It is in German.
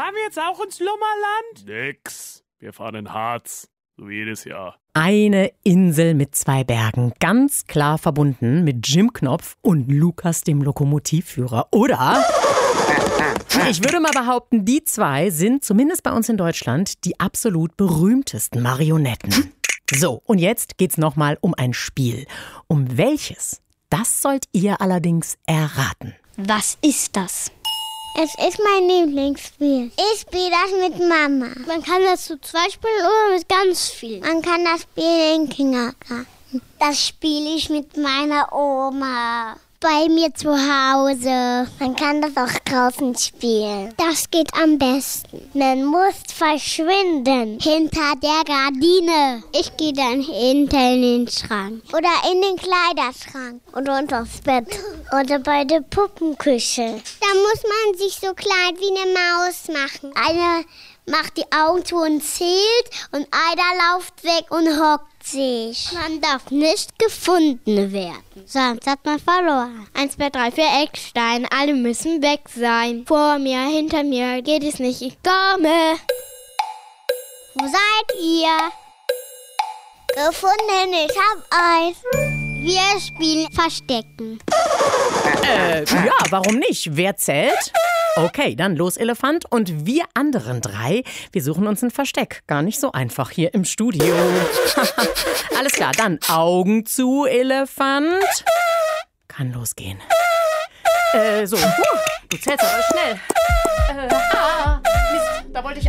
Fahren wir jetzt auch ins Lummerland? Nix. Wir fahren in Harz. So wie jedes Jahr. Eine Insel mit 2 Bergen, ganz klar verbunden mit Jim Knopf und Lukas, dem Lokomotivführer. Oder? Ich würde mal behaupten, die 2 sind zumindest bei uns in Deutschland die absolut berühmtesten Marionetten. So, und jetzt geht's nochmal um ein Spiel. Um welches? Das sollt ihr allerdings erraten. Was ist das? Es ist mein Lieblingsspiel. Ich spiele das mit Mama. Man kann das zu 2 spielen oder mit ganz vielen. Man kann das spielen im Kindergarten. Das spiele ich mit meiner Oma. Bei mir zu Hause. Man kann das auch draußen spielen. Das geht am besten. Man muss verschwinden. Hinter der Gardine. Ich gehe dann hinter in den Schrank. Oder in den Kleiderschrank. Oder unters Bett. Oder bei der Puppenküche. Da muss man sich so klein wie eine Maus machen. Eine macht die Augen zu und zählt. Und einer läuft weg und hockt sich. Man darf nicht gefunden werden, sonst hat man verloren. 1, 2, 3, 4 Ecksteine, alle müssen weg sein. Vor mir, hinter mir geht es nicht, ich komme. Wo seid ihr? Gefunden, ich hab eins. Wir spielen Verstecken. Ja, warum nicht? Wer zählt? Okay, dann los, Elefant. Und wir anderen 3, wir suchen uns ein Versteck. Gar nicht so einfach hier im Studio. Alles klar, dann Augen zu, Elefant. Kann losgehen. Du zählst aber schnell. Mist, da wollte ich